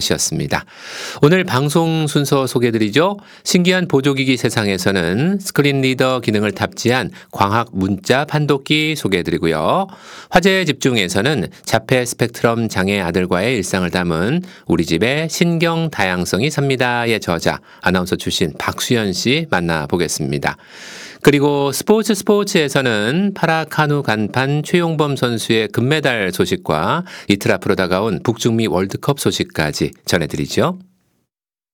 씨였습니다. 오늘 방송 순서 소개해드리죠. 신기한 보조기기 세상에서는 스크린 리더 기능을 탑재한 광학 문자 판독기 소개해드리고요. 화제에 집중에서는 자폐 스펙트럼 장애 아들과의 일상을 담은 우리 집에 신경 다양성이 삽니다의 저자 아나운서 출신 박수연 씨 만나보겠습니다. 그리고 스포츠에서는 파라카누 간판 최용범 선수의 금메달 소식과 이틀 앞으로 다가온 북중미 월드컵 소식까지 전해드리죠.